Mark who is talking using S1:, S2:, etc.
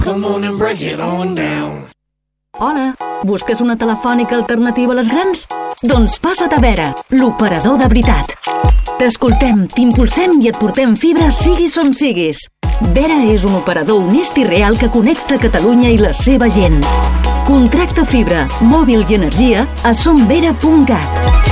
S1: Come on and break it on down.
S2: Hola, busques una telefònica alternativa a les grans? Doncs passa't a Vera, l'operador de veritat. T'escoltem, t'impulsem i et portem fibra siguis on siguis. Vera és un operador honest i real que connecta Catalunya i la seva gent. Contracta fibra, mòbil i energia a somvera.cat.